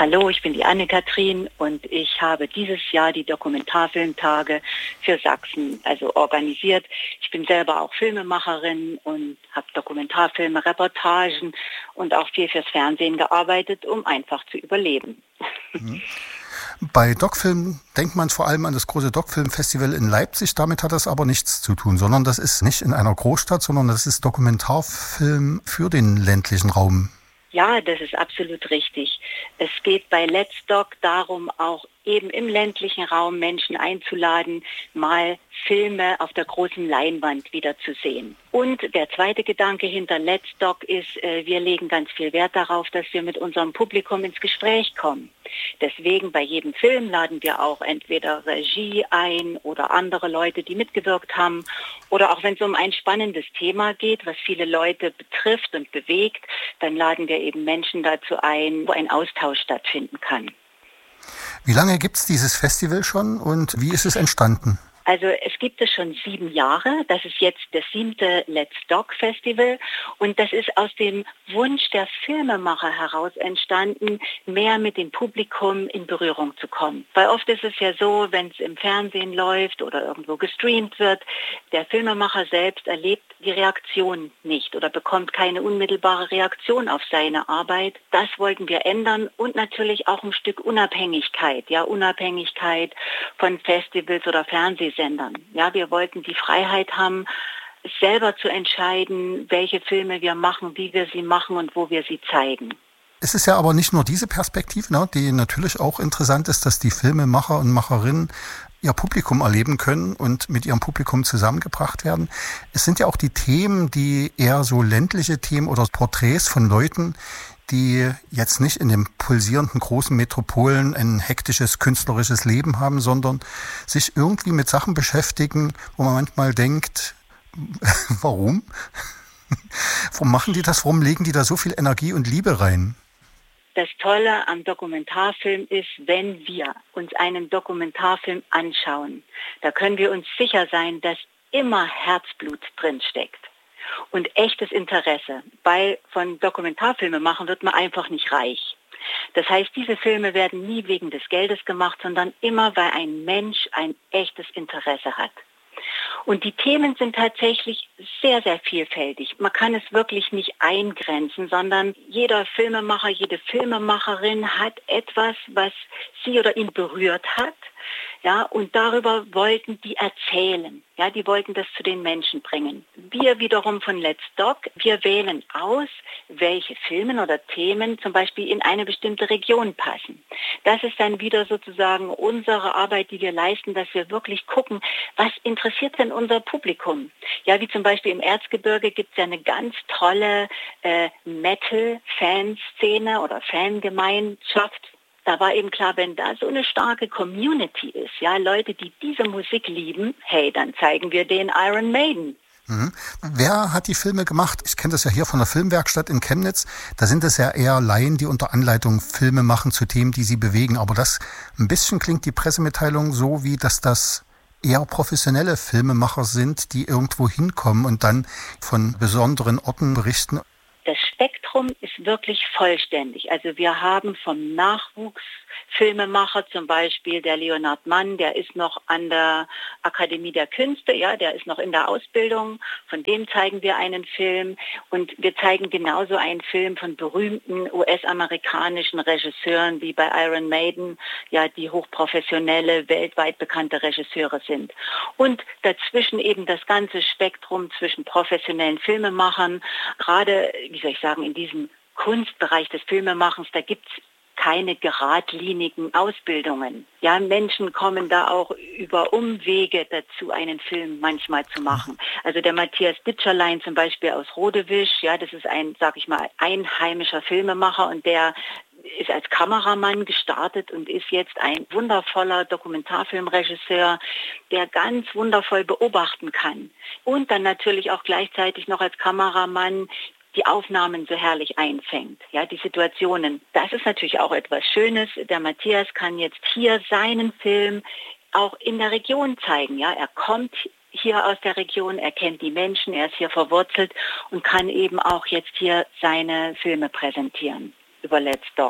Hallo, ich bin die Anne-Kathrin und ich habe dieses Jahr die Dokumentarfilmtage für Sachsen organisiert. Ich bin selber auch Filmemacherin und habe Dokumentarfilme, Reportagen und auch viel fürs Fernsehen gearbeitet, um einfach zu überleben. Bei Docfilm denkt man vor allem an das große Docfilm-Festival in Leipzig. Damit hat das aber nichts zu tun, sondern das ist nicht in einer Großstadt, sondern das ist Dokumentarfilm für den ländlichen Raum. Ja, das ist absolut richtig. Es geht bei Let's Doc darum, auch eben im ländlichen Raum Menschen einzuladen, mal Filme auf der großen Leinwand wieder zu sehen. Und der zweite Gedanke hinter Let's Doc ist, wir legen ganz viel Wert darauf, dass wir mit unserem Publikum ins Gespräch kommen. Deswegen bei jedem Film laden wir auch entweder Regie ein oder andere Leute, die mitgewirkt haben. Oder auch wenn es um ein spannendes Thema geht, was viele Leute betrifft und bewegt, dann laden wir eben Menschen dazu ein, wo ein Austausch stattfinden kann. Wie lange gibt es dieses Festival schon und wie ist es entstanden? Also es gibt es schon 7 Jahre. Das ist jetzt das 7. Let's Doc Festival und das ist aus dem Wunsch der Filmemacher heraus entstanden, mehr mit dem Publikum in Berührung zu kommen. Weil oft ist es ja so, wenn es im Fernsehen läuft oder irgendwo gestreamt wird, der Filmemacher selbst erlebt die Reaktion nicht oder bekommt keine unmittelbare Reaktion auf seine Arbeit. Das wollten wir ändern und natürlich auch ein Stück Unabhängigkeit, Unabhängigkeit von Festivals oder Fernsehsendern. Ja, wir wollten die Freiheit haben, selber zu entscheiden, welche Filme wir machen, wie wir sie machen und wo wir sie zeigen. Es ist ja aber nicht nur diese Perspektive, die natürlich auch interessant ist, dass die Filmemacher und Macherinnen ihr Publikum erleben können und mit ihrem Publikum zusammengebracht werden. Es sind ja auch die Themen, die eher so ländliche Themen oder Porträts von Leuten, die jetzt nicht in den pulsierenden großen Metropolen ein hektisches künstlerisches Leben haben, sondern sich irgendwie mit Sachen beschäftigen, wo man manchmal denkt, warum? Warum machen die das? Warum legen die da so viel Energie und Liebe rein? Das Tolle am Dokumentarfilm ist, wenn wir uns einen Dokumentarfilm anschauen, da können wir uns sicher sein, dass immer Herzblut drinsteckt und echtes Interesse. Weil von Dokumentarfilme machen wird man einfach nicht reich. Das heißt, diese Filme werden nie wegen des Geldes gemacht, sondern immer, weil ein Mensch ein echtes Interesse hat. Und die Themen sind tatsächlich sehr, sehr vielfältig. Man kann es wirklich nicht eingrenzen, sondern jeder Filmemacher, jede Filmemacherin hat etwas, was sie oder ihn berührt hat. Ja, und darüber wollten die erzählen. Ja, die wollten das zu den Menschen bringen. Wir wiederum von Let's Doc, wir wählen aus, welche Filme oder Themen zum Beispiel in eine bestimmte Region passen. Das ist dann wieder sozusagen unsere Arbeit, die wir leisten, dass wir wirklich gucken, was interessiert denn unser Publikum? Ja, wie zum Beispiel im Erzgebirge gibt es ja eine ganz tolle Metal-Fanszene oder Fangemeinschaft. Da war eben klar, wenn da so eine starke Community ist, ja, Leute, die diese Musik lieben, hey, dann zeigen wir den Iron Maiden. Mhm. Wer hat die Filme gemacht? Ich kenne das ja hier von der Filmwerkstatt in Chemnitz. Da sind es ja eher Laien, die unter Anleitung Filme machen zu Themen, die sie bewegen. Aber das ein bisschen klingt die Pressemitteilung so, wie dass das eher professionelle Filmemacher sind, die irgendwo hinkommen und dann von besonderen Orten berichten. Das Spektrum ist wirklich vollständig. Also wir haben vom Nachwuchsfilmemacher zum Beispiel der Leonhard Mann, der ist noch an der Akademie der Künste, ja, der ist noch in der Ausbildung. Von dem zeigen wir einen Film und wir zeigen genauso einen Film von berühmten US-amerikanischen Regisseuren wie bei Iron Maiden, ja, die hochprofessionelle, weltweit bekannte Regisseure sind. Und dazwischen eben das ganze Spektrum zwischen professionellen Filmemachern, gerade in diesem Kunstbereich des Filmemachens, da gibt es keine geradlinigen Ausbildungen. Ja, Menschen kommen da auch über Umwege dazu, einen Film manchmal zu machen. Also der Matthias Ditscherlein zum Beispiel aus Rodewisch, ja, das ist ein, einheimischer Filmemacher und der ist als Kameramann gestartet und ist jetzt ein wundervoller Dokumentarfilmregisseur, der ganz wundervoll beobachten kann. Und dann natürlich auch gleichzeitig noch als Kameramann die Aufnahmen so herrlich einfängt, ja, die Situationen. Das ist natürlich auch etwas Schönes. Der Matthias kann jetzt hier seinen Film auch in der Region zeigen, ja. Er kommt hier aus der Region, er kennt die Menschen, er ist hier verwurzelt und kann eben auch jetzt hier seine Filme präsentieren über Let's Doc.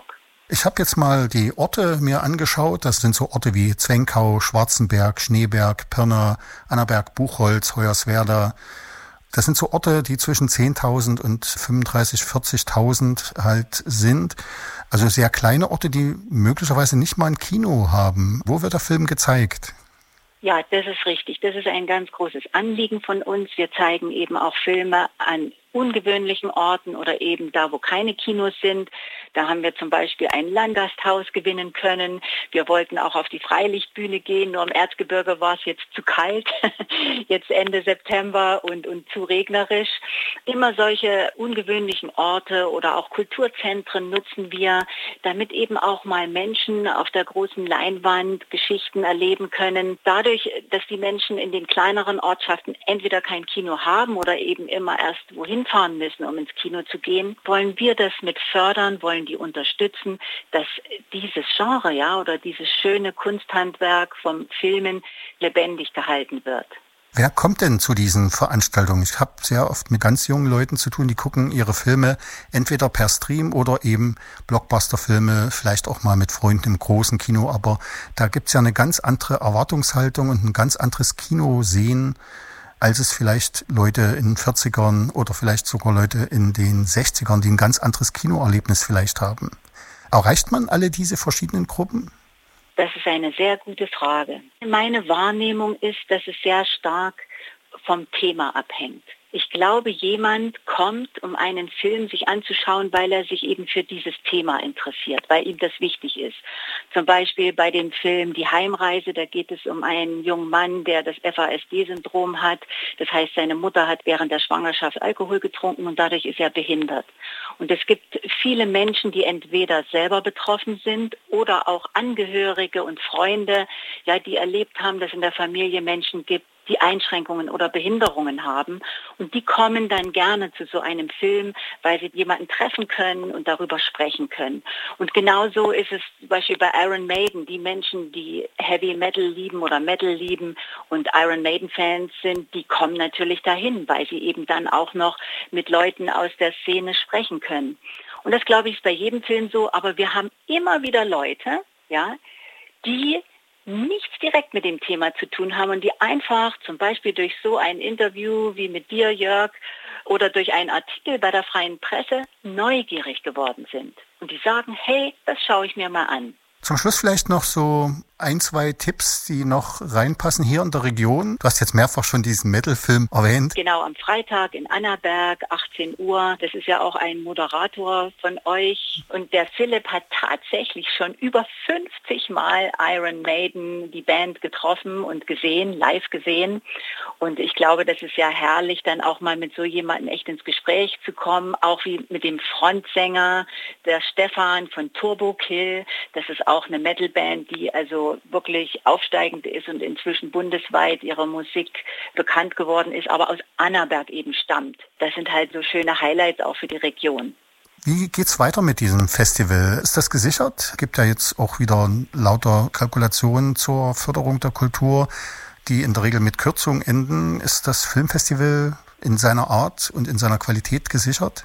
Ich habe jetzt mal die Orte mir angeschaut. Das sind so Orte wie Zwenkau, Schwarzenberg, Schneeberg, Pirna, Annaberg, Buchholz, Hoyerswerda. Das sind so Orte, die zwischen 10.000 und 35.000, 40.000 halt sind. Also sehr kleine Orte, die möglicherweise nicht mal ein Kino haben. Wo wird der Film gezeigt? Ja, das ist richtig. Das ist ein ganz großes Anliegen von uns. Wir zeigen eben auch Filme an ungewöhnlichen Orten oder eben da, wo keine Kinos sind. Da haben wir zum Beispiel ein Landgasthaus gewinnen können. Wir wollten auch auf die Freilichtbühne gehen, nur im Erzgebirge war es jetzt zu kalt, jetzt Ende September und zu regnerisch. Immer solche ungewöhnlichen Orte oder auch Kulturzentren nutzen wir, damit eben auch mal Menschen auf der großen Leinwand Geschichten erleben können. Dadurch, dass die Menschen in den kleineren Ortschaften entweder kein Kino haben oder eben immer erst wohin fahren müssen, um ins Kino zu gehen, wollen wir das mit fördern, wollen die unterstützen, dass dieses Genre, ja, oder dieses schöne Kunsthandwerk vom Filmen lebendig gehalten wird. Wer kommt denn zu diesen Veranstaltungen? Ich habe sehr oft mit ganz jungen Leuten zu tun, die gucken ihre Filme entweder per Stream oder eben Blockbuster-Filme, vielleicht auch mal mit Freunden im großen Kino. Aber da gibt's ja eine ganz andere Erwartungshaltung und ein ganz anderes Kinosehen, als es vielleicht Leute in den 40ern oder vielleicht sogar Leute in den 60ern, die ein ganz anderes Kinoerlebnis vielleicht haben. Erreicht man alle diese verschiedenen Gruppen? Das ist eine sehr gute Frage. Meine Wahrnehmung ist, dass es sehr stark vom Thema abhängt. Ich glaube, jemand kommt, um einen Film sich anzuschauen, weil er sich eben für dieses Thema interessiert, weil ihm das wichtig ist. Zum Beispiel bei dem Film Die Heimreise, da geht es um einen jungen Mann, der das FASD-Syndrom hat. Das heißt, seine Mutter hat während der Schwangerschaft Alkohol getrunken und dadurch ist er behindert. Und es gibt viele Menschen, die entweder selber betroffen sind oder auch Angehörige und Freunde, ja, die erlebt haben, dass in der Familie Menschen gibt, die Einschränkungen oder Behinderungen haben. Und die kommen dann gerne zu so einem Film, weil sie jemanden treffen können und darüber sprechen können. Und genauso ist es zum Beispiel bei Iron Maiden. Die Menschen, die Heavy Metal lieben oder Metal lieben und Iron Maiden Fans sind, die kommen natürlich dahin, weil sie eben dann auch noch mit Leuten aus der Szene sprechen können. Und das, glaube ich, ist bei jedem Film so. Aber wir haben immer wieder Leute, ja, die nichts direkt mit dem Thema zu tun haben und die einfach zum Beispiel durch so ein Interview wie mit dir, Jörg, oder durch einen Artikel bei der Freien Presse neugierig geworden sind. Und die sagen, hey, das schaue ich mir mal an. Zum Schluss vielleicht noch so ein, zwei Tipps, die noch reinpassen hier in der Region. Du hast jetzt mehrfach schon diesen Metal-Film erwähnt. Genau, am Freitag in Annaberg, 18 Uhr. Das ist ja auch ein Moderator von euch. Und der Philipp hat tatsächlich schon über 50 Mal Iron Maiden, die Band, getroffen und gesehen, live gesehen. Und ich glaube, das ist ja herrlich, dann auch mal mit so jemandem echt ins Gespräch zu kommen. Auch wie mit dem Frontsänger, der Stefan von Turbo Kill. Das ist auch eine Metalband, die also wirklich aufsteigend ist und inzwischen bundesweit ihrer Musik bekannt geworden ist, aber aus Annaberg eben stammt. Das sind halt so schöne Highlights auch für die Region. Wie geht's weiter mit diesem Festival? Ist das gesichert? Gibt ja jetzt auch wieder lauter Kalkulationen zur Förderung der Kultur, die in der Regel mit Kürzungen enden. Ist das Filmfestival in seiner Art und in seiner Qualität gesichert?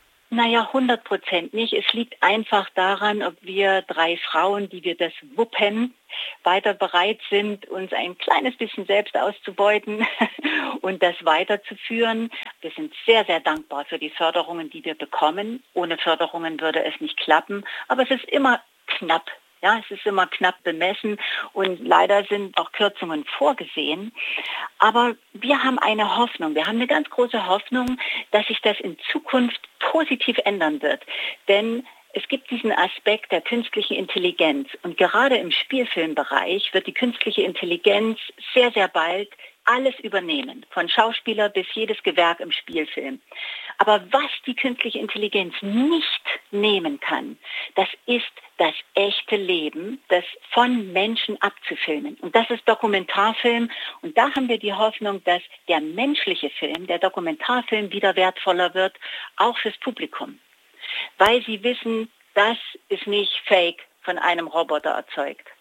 Naja, 100% nicht. Es liegt einfach daran, ob wir 3 Frauen, die wir das wuppen, weiter bereit sind, uns ein kleines bisschen selbst auszubeuten und das weiterzuführen. Wir sind sehr, sehr dankbar für die Förderungen, die wir bekommen. Ohne Förderungen würde es nicht klappen, aber es ist immer knapp. Ja, es ist immer knapp bemessen und leider sind auch Kürzungen vorgesehen. Aber wir haben eine Hoffnung, wir haben eine ganz große Hoffnung, dass sich das in Zukunft positiv ändern wird. Denn es gibt diesen Aspekt der künstlichen Intelligenz und gerade im Spielfilmbereich wird die künstliche Intelligenz sehr, sehr bald alles übernehmen, von Schauspieler bis jedes Gewerk im Spielfilm. Aber was die künstliche Intelligenz nicht nehmen kann, das ist das echte Leben, das von Menschen abzufilmen. Und das ist Dokumentarfilm. Und da haben wir die Hoffnung, dass der menschliche Film, der Dokumentarfilm wieder wertvoller wird, auch fürs Publikum. Weil sie wissen, das ist nicht fake von einem Roboter erzeugt.